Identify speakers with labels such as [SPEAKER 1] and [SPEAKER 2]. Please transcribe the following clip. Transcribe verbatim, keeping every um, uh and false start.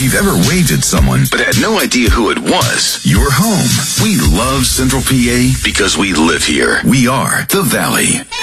[SPEAKER 1] you've ever waved at someone but had no idea who it was, you're home. We love Central P A because we live here. We are the Valley.